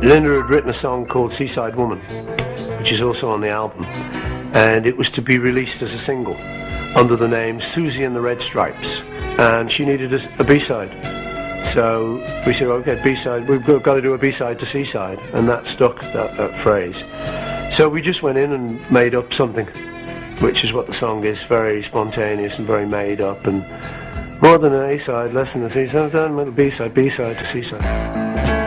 Linda had written a song called Seaside Woman, which is also on the album, and it was to be released as a single under the name Susie and the Red Stripes, and she needed a B-side. So we said, okay, B-side, we've got to do a B-side to Seaside, and that stuck, that phrase. So we just went in and made up something, which is what the song is, very spontaneous and very made up, and more than an A-side, less than a C-side, a B-side to Seaside.